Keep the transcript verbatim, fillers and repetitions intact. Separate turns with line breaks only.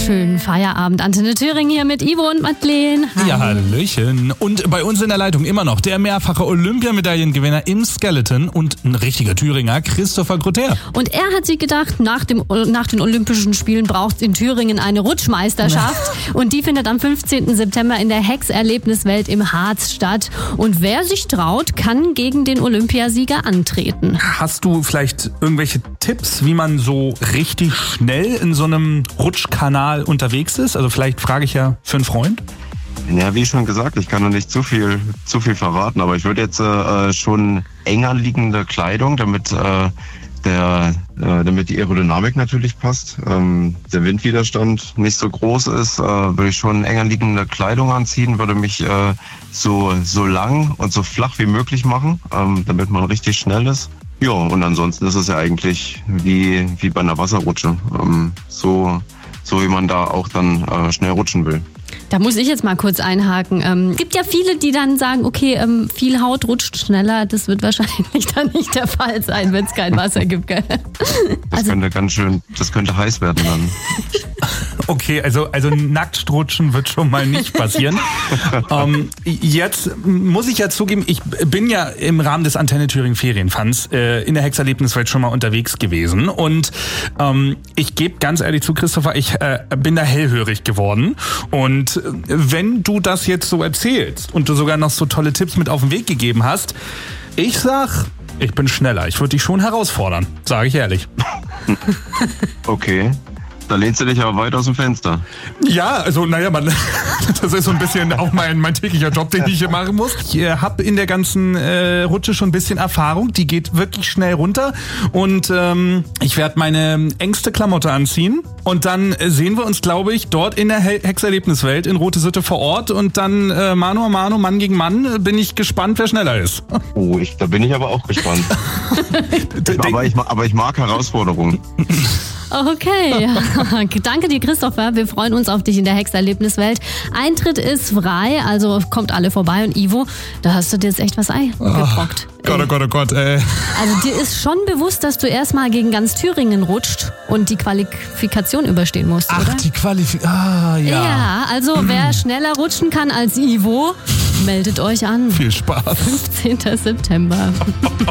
schönen Feierabend. Antenne Thüringen hier mit Ivo und Madeleine. Hi.
Ja, hallöchen. Und bei uns in der Leitung immer noch der mehrfache Olympiamedaillengewinner im Skeleton und ein richtiger Thüringer, Christopher Grother.
Und er hat sich gedacht, nach, dem, nach den Olympischen Spielen braucht es in Thüringen eine Rutschmeisterschaft. Und die findet am fünfzehnten September in der Hex-Erlebniswelt im Harz statt. Und wer sich traut, kann gegen den Olympiasieger antreten.
Hast du vielleicht irgendwelche Tipps, wie man so richtig schnell in so einem Rutschkanal unterwegs ist? Also vielleicht frage ich ja für einen Freund.
Ja, wie schon gesagt, ich kann noch nicht zu viel, zu viel verraten, aber ich würde jetzt äh, schon eng anliegende Kleidung, damit äh, der, äh, damit die Aerodynamik natürlich passt, ähm, der Windwiderstand nicht so groß ist, äh, würde ich schon eng anliegende Kleidung anziehen, würde mich äh, so so lang und so flach wie möglich machen, ähm, damit man richtig schnell ist. Ja, und ansonsten ist es ja eigentlich wie wie bei einer Wasserrutsche, ähm, so so wie man da auch dann äh, schnell rutschen will.
Da muss ich jetzt mal kurz einhaken. Ähm, es gibt ja viele, die dann sagen, okay, ähm, viel Haut rutscht schneller. Das wird wahrscheinlich dann nicht der Fall sein, wenn es kein Wasser gibt. Gell?
Das
Also,
könnte ganz schön, das könnte heiß werden dann.
Okay, also, also nackt rutschen wird schon mal nicht passieren. ähm, jetzt muss ich ja zugeben, ich bin ja im Rahmen des Antenne Thüringen Ferienfunds äh, in der Hex-Erlebniswelt schon mal unterwegs gewesen. Und ähm, ich gebe ganz ehrlich zu, Christopher, ich äh, bin da hellhörig geworden. Und wenn du das jetzt so erzählst und du sogar noch so tolle Tipps mit auf den Weg gegeben hast, ich sag, ich bin schneller. Ich würde dich schon herausfordern, sage ich ehrlich.
Okay. Da lehnst du dich aber weit aus dem Fenster.
Ja, also naja, man, das ist so ein bisschen auch mein, mein täglicher Job, den ich hier machen muss. Ich äh, habe in der ganzen äh, Rutsche schon ein bisschen Erfahrung. Die geht wirklich schnell runter. Und ähm, ich werde meine engste Klamotte anziehen. Und dann sehen wir uns, glaube ich, dort in der Hex-Erlebniswelt in Rote Sitte vor Ort. Und dann äh, Mano a Mano, Mann gegen Mann, bin ich gespannt, wer schneller ist.
Oh, ich, da bin ich aber auch gespannt. aber, ich, aber ich mag Herausforderungen.
okay, danke dir, Christopher. Wir freuen uns auf dich in der Hex-Erlebniswelt. Eintritt ist frei, also kommt alle vorbei. Und Ivo, da hast du dir jetzt echt was eingebrockt.
Oh Gott, oh Gott, oh Gott, ey.
Also dir ist schon bewusst, dass du erstmal gegen ganz Thüringen rutscht und die Qualifikation überstehen musst,
Ach,
oder?
die Qualifikation, ah, ja.
Ja, also wer schneller rutschen kann als Ivo, meldet euch an.
Viel Spaß.
fünfzehnten September.